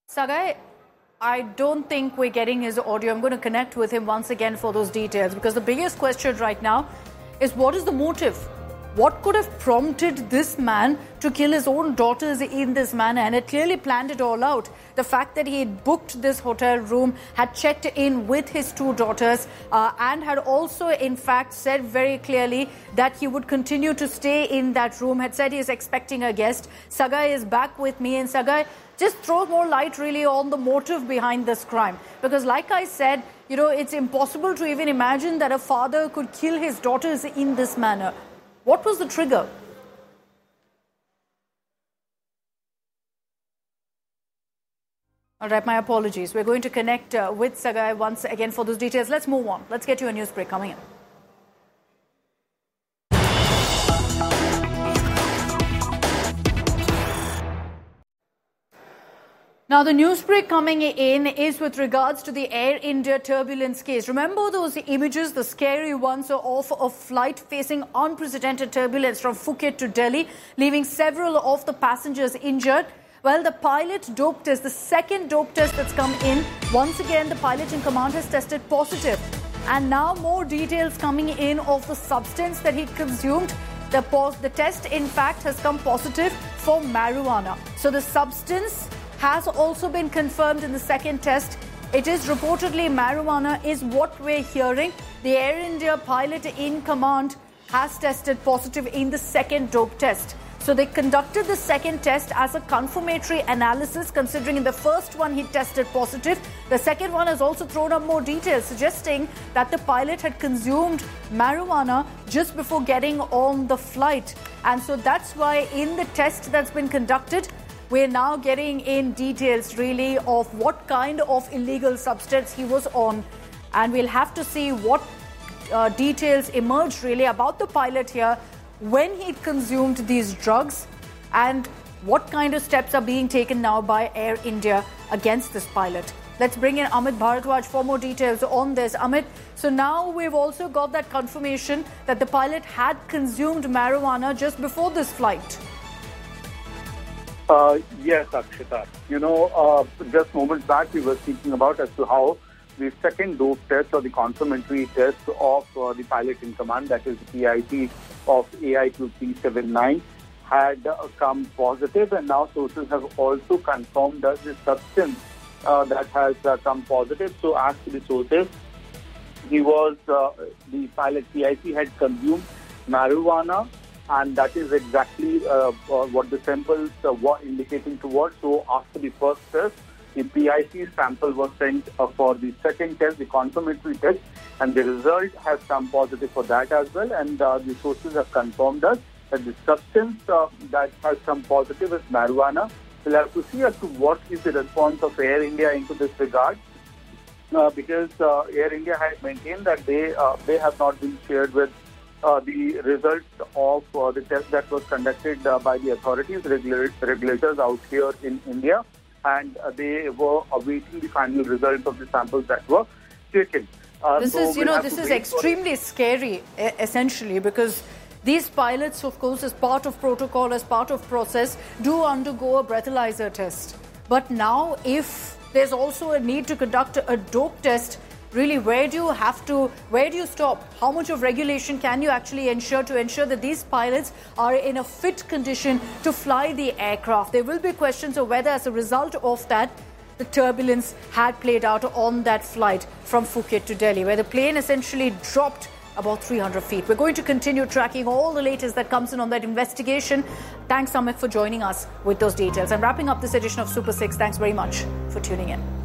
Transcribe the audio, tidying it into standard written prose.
Sagai, I don't think we're getting his audio. I'm going to connect with him once again for those details, because the biggest question right now is, what is the motive? What could have prompted this man to kill his own daughters in this manner? And it clearly planned it all out. The fact that he had booked this hotel room, had checked in with his two daughters, and had also, in fact, said very clearly that he would continue to stay in that room, had said he is expecting a guest. Sagai is back with me. And Sagai, just throw more light really on the motive behind this crime. Because like I said, it's impossible to even imagine that a father could kill his daughters in this manner. What was the trigger? All right, my apologies. We're going to connect with Sagai once again for those details. Let's move on. Let's get you a news break coming in. Now, the news break coming in is with regards to the Air India turbulence case. Remember those images, the scary ones, of a flight facing unprecedented turbulence from Phuket to Delhi, leaving several of the passengers injured? Well, the pilot dope test, the second dope test that's come in, once again, the pilot in command has tested positive. And now more details coming in of the substance that he consumed. The test, in fact, has come positive for marijuana. So the substance has also been confirmed in the second test. It is reportedly marijuana, is what we're hearing. The Air India pilot in command has tested positive in the second dope test. So they conducted the second test as a confirmatory analysis, considering in the first one he tested positive. The second one has also thrown up more details, suggesting that the pilot had consumed marijuana just before getting on the flight. And so that's why in the test that's been conducted, we're now getting in details really of what kind of illegal substance he was on. And we'll have to see what details emerge really about the pilot here, when he consumed these drugs, and what kind of steps are being taken now by Air India against this pilot. Let's bring in Amit Bharadwaj for more details on this. Amit, so now we've also got that confirmation that the pilot had consumed marijuana just before this flight. Yes, Akshita. Just moments back we were speaking about as to how the second dope test or the confirmatory test of the pilot in command, that is the PIT of AI2379, had come positive, and now sources have also confirmed that the substance that has come positive. So as to the sources, the pilot PIC had consumed marijuana, and that is exactly what the samples were indicating towards. So after the first test, the PIC sample was sent for the second test, the confirmatory test, and the result has come positive for that as well. And the sources have confirmed us that the substance that has come positive is marijuana. We'll have to see as to what is the response of Air India into this regard, because Air India had maintained that they have not been shared with the results of the test that was conducted by the authorities, regulators out here in India, and they were awaiting the final results of the samples that were taken. This is extremely scary, essentially, because these pilots, of course, as part of protocol, as part of process, do undergo a breathalyzer test. But now, if there's also a need to conduct a dope test, really, where do you stop? How much of regulation can you actually ensure that these pilots are in a fit condition to fly the aircraft? There will be questions of whether, as a result of that, the turbulence had played out on that flight from Phuket to Delhi, where the plane essentially dropped about 300 feet. We're going to continue tracking all the latest that comes in on that investigation. Thanks, Amit, for joining us with those details. I'm wrapping up this edition of Super 6. Thanks very much for tuning in.